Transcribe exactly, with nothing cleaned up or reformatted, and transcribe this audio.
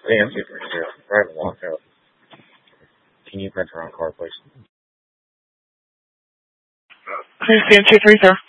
Van two three zero. Private lockout. Can you print your own car, please? Who's Van two three zero?